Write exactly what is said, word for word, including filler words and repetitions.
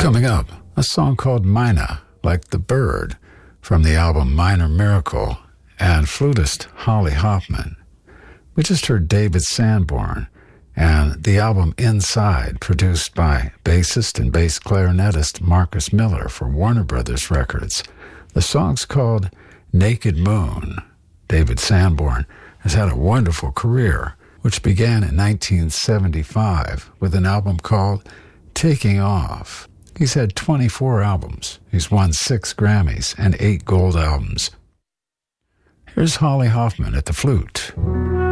Coming up, a song called Mina, like the bird, from the album Minor Miracle, and flutist Holly Hoffman. We just heard David Sanborn, and the album Inside, produced by bassist and bass clarinetist Marcus Miller for Warner Brothers Records. The song's called Naked Moon. David Sanborn has had a wonderful career, which began in nineteen seventy-five with an album called Taking Off. He's had twenty-four albums. He's won six Grammys and eight gold albums. Here's Holly Hoffman at the flute.